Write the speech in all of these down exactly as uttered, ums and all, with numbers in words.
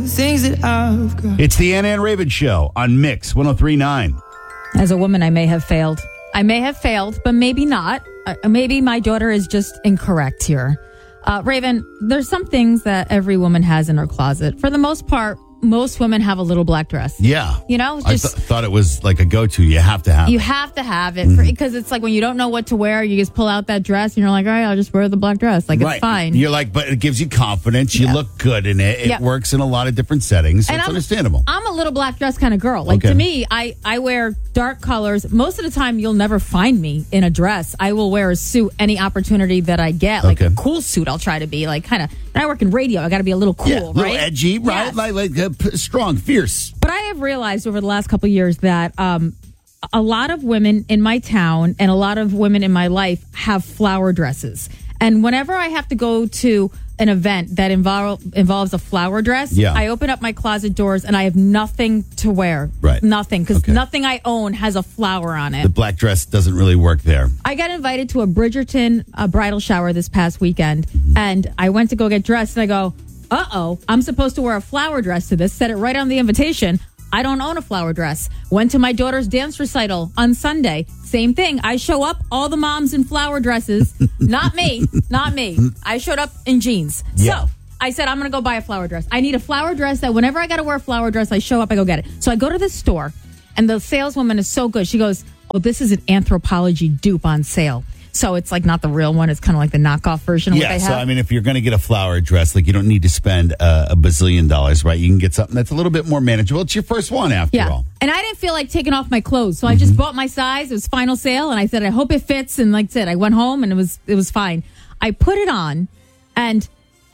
Things that I've got. It's the Anna and Raven Show on Mix one oh three point nine. As a woman, I may have failed. I may have failed, but maybe not. Uh, maybe my daughter is just incorrect here. Uh, Raven, there's some things that every woman has in her closet. For the most part, most women have a little black dress. Yeah. You know, I just th- thought it was like a go-to. You have to have you it. have to have it because it's like when you don't know what to wear, you just pull out that dress and you're like, all right, I'll just wear the black dress. Like, Right. it's fine. You're like, but it gives you confidence. You Yeah. look good in it. It Yeah. works in a lot of different settings. So And it's I'm- understandable. I'm a little black dress kind of girl. Like, Okay. to me, I, I wear dark colors. Most of the time, you'll never find me in a dress. I will wear a suit any opportunity that I get. Like Okay. a cool suit, I'll try to be. Like, kind of, when I work in radio, I got to be a little cool, yeah, a little right? edgy, right? Yes. Like, like uh, p- strong, fierce. But I have realized over the last couple of years that um, a lot of women in my town and a lot of women in my life have flower dresses. And whenever I have to go to an event that involve, involves a flower dress, Yeah. I open up my closet doors and I have nothing to wear. Right. Nothing, because Okay. nothing I own has a flower on it. The black dress doesn't really work there. I got invited to a Bridgerton uh, bridal shower this past weekend, and I went to go get dressed, and I go, uh-oh, I'm supposed to wear a flower dress to this. Said it right on the invitation. I don't own a flower dress. Went to my daughter's dance recital on Sunday. Same thing. I show up, all the moms in flower dresses. Not me. Not me. I showed up in jeans. Yeah. So I said, I'm going to go buy a flower dress. I need a flower dress that whenever I got to wear a flower dress, I show up, I go get it. So I go to this store, and the saleswoman is so good. She goes, well, this is an Anthropologie dupe on sale. So it's like not the real one. It's kind of like the knockoff version of what Yeah, they so have. I mean, if you're going to get a flower dress, like you don't need to spend uh, a bazillion dollars, right? You can get something that's a little bit more manageable. It's your first one, after Yeah. all. And I didn't feel like taking off my clothes. So I just bought my size. It was final sale. And I said, I hope it fits. And like I said, I went home and it was it was fine. I put it on and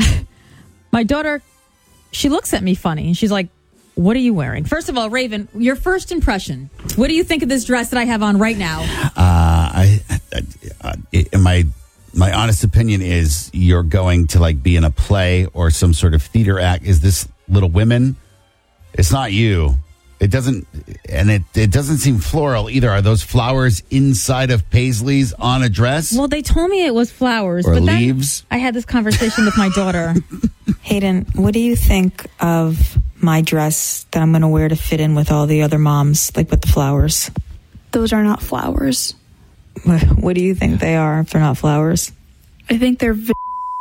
my daughter, she looks at me funny. And she's like, what are you wearing? First of all, Raven, your first impression. What do you think of this dress that I have on right now? Uh, I, I, I it, my my honest opinion is you're going to like be in a play or some sort of theater act. Is this Little Women? It's not you. It doesn't, and it, it doesn't seem floral either. Are those flowers inside of paisleys on a dress? Well, they told me it was flowers. Or but then leaves? I had this conversation with my daughter. Hayden, what do you think of my dress that I'm going to wear to fit in with all the other moms, like with the flowers? Those are not flowers. What, what do you think they are if they're not flowers? I think they're v-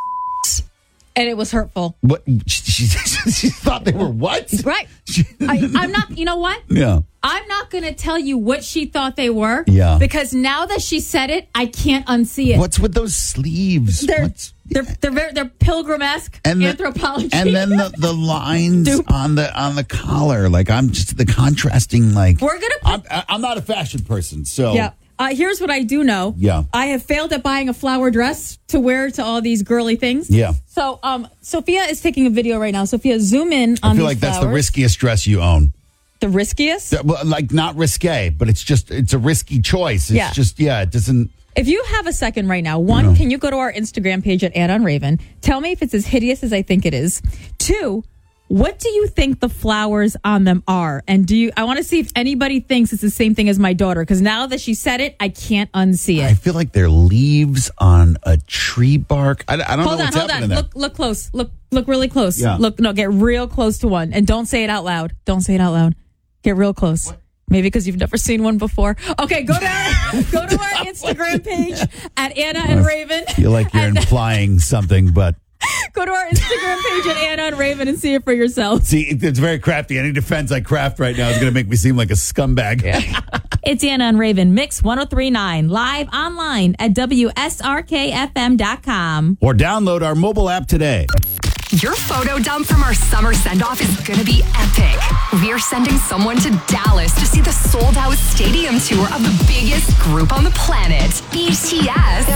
And it was hurtful. What? She, she, she thought they were what? Right. I, I'm not, you know what? Yeah. I'm not going to tell you what she thought they were. Yeah. Because now that she said it, I can't unsee it. What's with those sleeves? They're, What's, they're, they're, very, they're pilgrim-esque And the- Anthropologie. and then the, the lines Dupe. on the on the collar, like I'm just the contrasting. Like We're gonna put- I'm, I'm not a fashion person, so Yeah. Uh, here's what I do know. Yeah. I have failed at buying a flower dress to wear to all these girly things. Yeah. So um, Sophia is taking a video right now. Sophia, zoom in on I feel these like that's the flowers. riskiest dress you own. The riskiest? That- well, Like not risque, but it's just it's a risky choice. It's Yeah. just yeah, it doesn't. If you have a second right now, one, No. can you go to our Instagram page at Anna and Raven? Tell me if it's as hideous as I think it is. Two, what do you think the flowers on them are? And do you? I want to see if anybody thinks it's the same thing as my daughter, because now that she said it, I can't unsee I it. feel like they're leaves on a tree bark. I, I don't Hold know on, what's hold happening on. there. Look, look close. Look, look really close. Yeah. Look, no, get real close to one, and don't say it out loud. Don't say it out loud. Get real close. What? Maybe because you've never seen one before. Okay, go to our, go to our Instagram page at Anna and Raven. I feel like you're and implying something, but go to our Instagram page at Anna and Raven and see it for yourself. see, it- it's very crafty. Any defense I craft right now is going to make me seem like a scumbag. It's Anna and Raven, Mix ten thirty-nine, live online at W S R K F M dot com. Or download our mobile app today. Your photo dump from our summer send-off is going to be epic. We're sending someone to Dallas to see the sold-out stadium tour of the biggest group on the planet, B T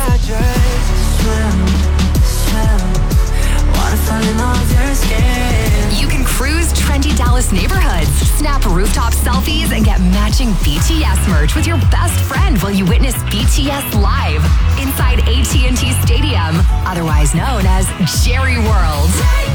S. You can cruise trendy Dallas neighborhoods, snap rooftop selfies, and get matching B T S merch with your best friend while you witness B T S live inside A T and T Stadium, otherwise known as Jerry World.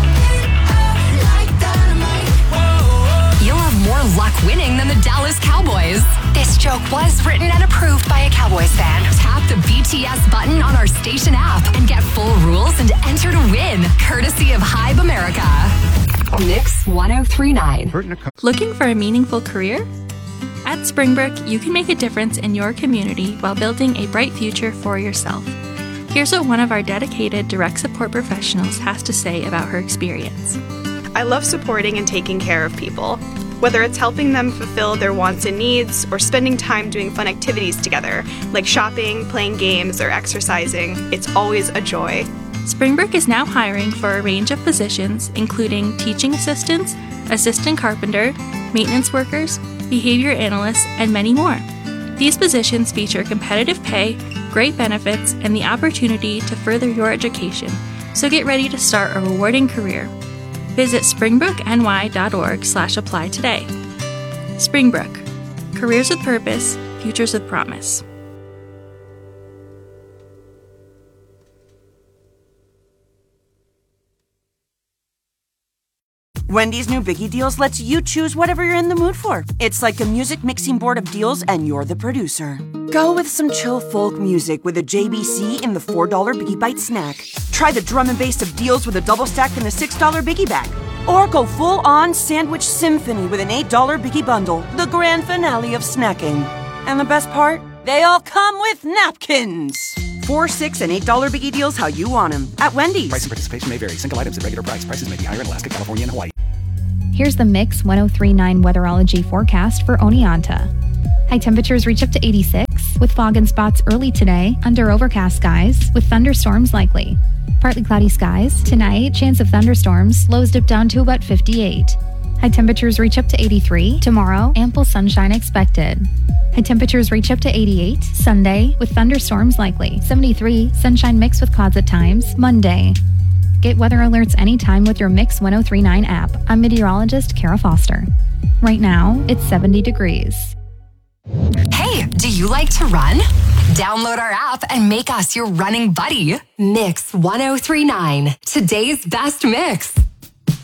You'll have more luck winning than the Dallas Cowboys. This joke was written and approved by a Cowboys fan. Tap the B T S button on our station app and get full rules and enter to win, courtesy of Hybe America. Mix ten thirty-nine. Looking for a meaningful career? At Springbrook, you can make a difference in your community while building a bright future for yourself. Here's what one of our dedicated direct support professionals has to say about her experience. I love supporting and taking care of people. Whether it's helping them fulfill their wants and needs or spending time doing fun activities together, like shopping, playing games, or exercising, it's always a joy. Springbrook is now hiring for a range of positions, including teaching assistants, assistant carpenter, maintenance workers, behavior analysts, and many more. These positions feature competitive pay, great benefits, and the opportunity to further your education, so get ready to start a rewarding career. Visit springbrookny.org slash apply today. Springbrook. Careers with purpose, futures with promise. Wendy's new Biggie Deals lets you choose whatever you're in the mood for. It's like a music mixing board of deals, and you're the producer. Go with some chill folk music with a J B C in the four dollar Biggie Bite snack. Try the drum and bass of deals with a double stack in the six dollar Biggie Bag. Or go full-on sandwich symphony with an eight dollar Biggie Bundle, the grand finale of snacking. And the best part? They all come with napkins. Four, six, and eight dollar Biggie Deals how you want them at Wendy's. Price and participation may vary. Single items at regular price. Prices may be higher in Alaska, California, and Hawaii. Here's the Mix ten thirty-nine weatherology forecast for Oneonta. High temperatures reach up to eighty-six, with fog and spots early today, under overcast skies, with thunderstorms likely. Partly cloudy skies. Tonight, chance of thunderstorms, lows dip down to about fifty-eight. High temperatures reach up to eighty-three. Tomorrow, ample sunshine expected. High temperatures reach up to eighty-eight. Sunday, with thunderstorms likely. seventy-three, sunshine mixed with clouds at times. Monday. Get weather alerts anytime with your Mix ten thirty-nine app. I'm meteorologist Kara Foster. Right now, it's seventy degrees. Hey, do you like to run? Download our app and make us your running buddy. Mix ten thirty-nine. Today's best mix.